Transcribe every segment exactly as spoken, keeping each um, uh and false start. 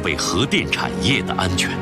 卫核电产业的安全。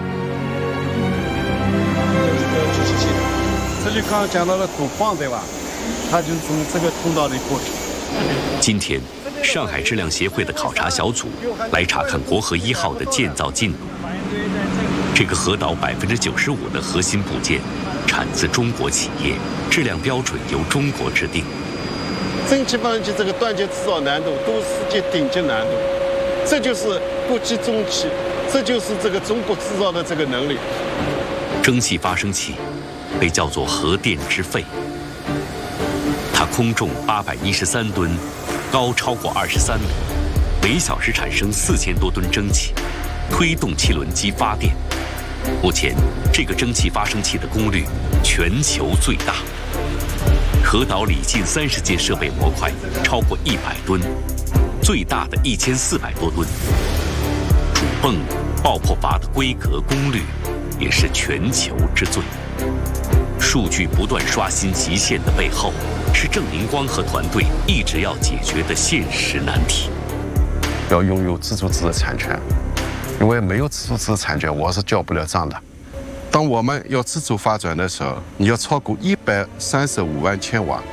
这个计时器，这就刚刚讲到了赌矿对吧？它就从这个通道里过去。 今天，上海质量协会的考察小组来查看国核一号的建造进度。这个核岛百分之九十五的核心部件产自中国企业，质量标准由中国制定。 蒸汽发生器这个断节制造难度都是世界顶级难度，这就是不计中期，这就是这个中国制造的这个能力。 蒸汽发生器被叫做核电之肺，它空重八百一十三吨，高超过二十三米，每小时产生四千多吨蒸汽，推动汽轮机发电。目前，这个蒸汽发生器的功率全球最大。核岛里近三十节设备模块超过一百吨，最大的一千四百多吨。主泵、爆破阀的规格、功率也是全球之最。数据不断刷新极限的背后，是郑明光和团队一直要解决的现实难题。 要拥有自主知识产权，因为没有自主知识产权，我是交不了账的。当我们要自主发展的时候，你要超过一百三十五万千瓦。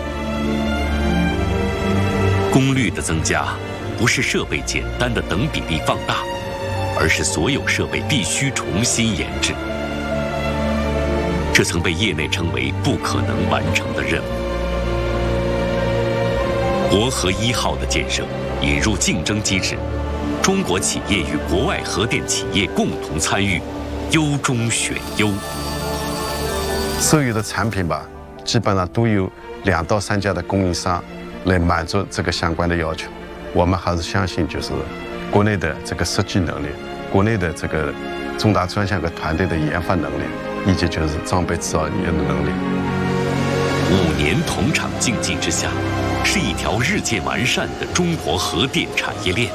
功率的增加，不是设备简单的等比例放大，而是所有设备必须重新研制。这曾被业内称为不可能完成的任务。国核一号的建设引入竞争机制，中国企业与国外核电企业共同参与。优中选优， 所有的产品吧，基本上都有两到三家的供应商来满足这个相关的要求。我们还是相信，就是国内的这个设计能力，国内的这个重大专项和团队的研发能力，以及就是装备制造业的能力。 五年同场竞技之下，是一条日渐完善的中国核电产业链。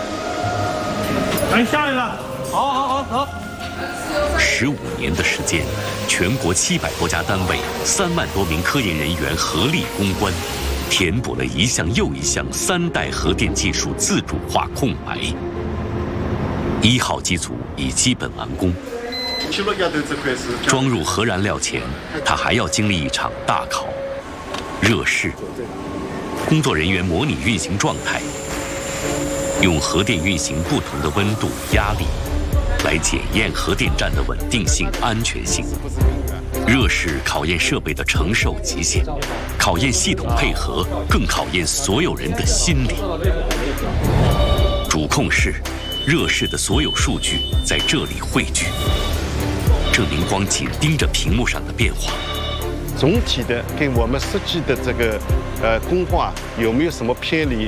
来下来了，好好好好。 十五年的时间，全国七百多家单位，三万多名科研人员合力攻关，填补了一项又一项三代核电技术自主化空白。一号机组已基本完工，装入核燃料前，它还要经历一场大考——热试。工作人员模拟运行状态，用核电运行不同的温度、压力。来检验核电站的稳定性、安全性。热试考验设备的承受极限，考验系统配合，更考验所有人的心理。主控室，热试的所有数据在这里汇聚。郑明光紧盯着屏幕上的变化， 总体的跟我们设计的这个呃工画有没有什么偏离？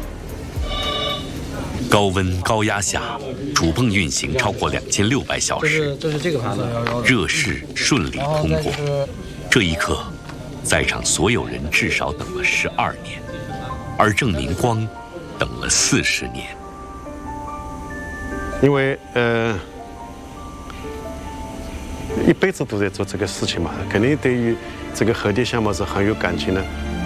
高温高压下，主泵运行超过两千六百小时， 这是这个盘子， 热试顺利通过。这一刻，在场所有人至少等了十二年，而郑明光等了四十年。 因为呃，一辈子都在做这个事情嘛，肯定对于这个核电项目是很有感情的。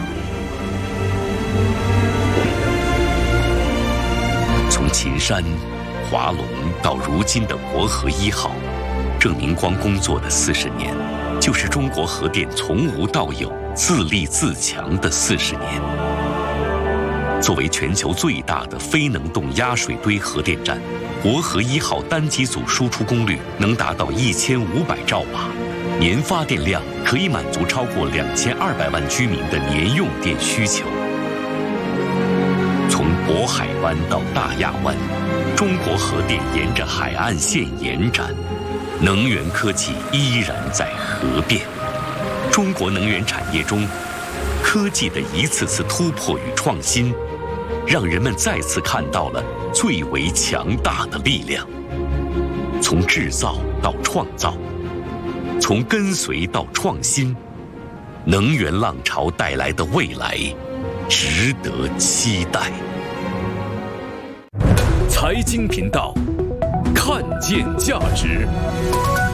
从秦山、华龙到如今的国核一号，郑明光工作的四十年，就是中国核电从无到有、自立自强的四十年。作为全球最大的非能动压水堆核电站，国核一号单机组输出功率能达到一千五百兆瓦，年发电量可以满足超过两千二百万居民的年用电需求。从渤海湾到大亚湾，中国核电沿着海岸线延展，能源科技依然在核变。中国能源产业中，科技的一次次突破与创新，让人们再次看到了最为强大的力量。从制造到创造，从跟随到创新，能源浪潮带来的未来，值得期待。 财经频道，看见价值。